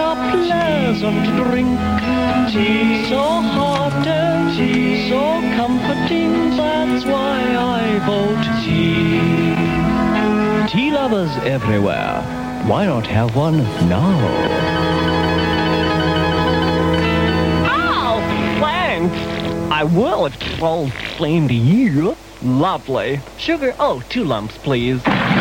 a pleasant drink. Tea, so hot and tea, so comforting, that's why I vote tea. Tea lovers everywhere, why not have one now? Oh, thanks. I will if it's all plain to you. Lovely. Sugar, 2 lumps, please.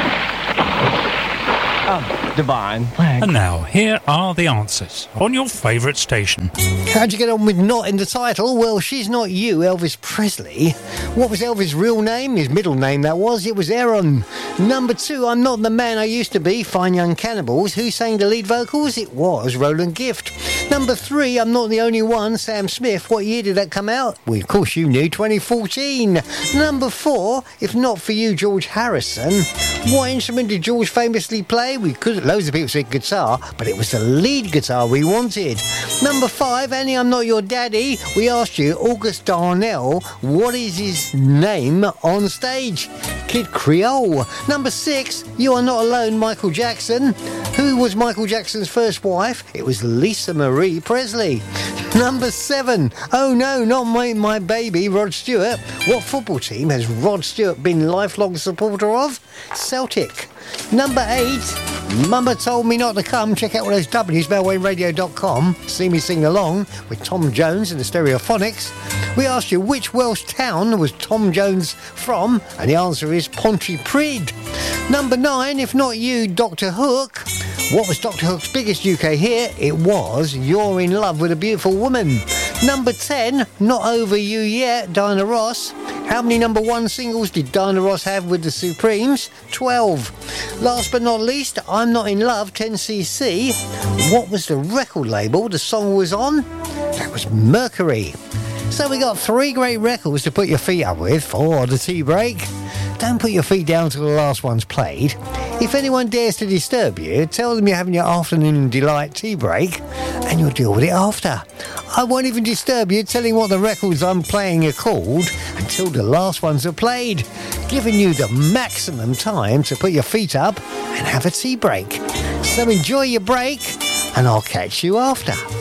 Oh, divine. Thanks. And now, here are the answers on your favourite station. How'd you get on with not in the title? Well, She's Not You, Elvis Presley. What was Elvis' real name? His middle name, that was. It was Aaron. Number 2, I'm Not the Man I Used to Be, Fine Young Cannibals. Who sang the lead vocals? It was Roland Gift. Number 3, I'm Not the Only One, Sam Smith. What year did that come out? Well, of course you knew, 2014. Number 4, If Not For You, George Harrison. What instrument did George famously play? Loads of people said guitar, but it was the lead guitar we wanted. Number 5, Annie, I'm Not Your Daddy. We asked you, August Darnell, what is his name on stage? Kid Creole. Number 6, You Are Not Alone, Michael Jackson. Who was Michael Jackson's first wife? It was Lisa Marie Presley. Number 7, oh no, not my baby, Rod Stewart. What football team has Rod Stewart been lifelong supporter of? Celtic. Number 8, Mama Told Me Not to Come. Check out all those W's, melwayradio.com. See me sing along with Tom Jones and the Stereophonics. We asked you, which Welsh town was Tom Jones from? And the answer is Pontypridd. Number 9, If Not You, Dr. Hook. What was Dr. Hook's biggest UK hit? It was You're in Love with a Beautiful Woman. Number 10, Not Over You Yet, Diana Ross. How many number 1 singles did Diana Ross have with the Supremes? 12. Last but not least, I'm Not In Love, 10cc. What was the record label the song was on? That was Mercury. So we got 3 great records to put your feet up with for the tea break. Don't put your feet down till the last one's played. If anyone dares to disturb you, tell them you're having your afternoon delight tea break and you'll deal with it after. I won't even disturb you telling what the records I'm playing are called until the last ones are played, giving you the maximum time to put your feet up and have a tea break. So enjoy your break and I'll catch you after.